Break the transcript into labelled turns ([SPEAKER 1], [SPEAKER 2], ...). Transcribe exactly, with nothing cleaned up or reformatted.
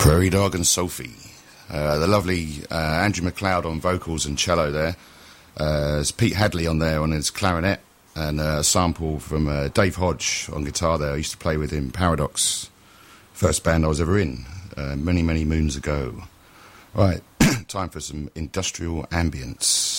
[SPEAKER 1] Prairie Dog and Sophie. Uh, the lovely uh, Andrew McLeod on vocals and cello there. Uh, there's Pete Hadley on there on his clarinet, and uh, a sample from uh, Dave Hodge on guitar there. I used to play with him, Paradox, first band I was ever in, uh, many, many moons ago. Right, time for some industrial ambience.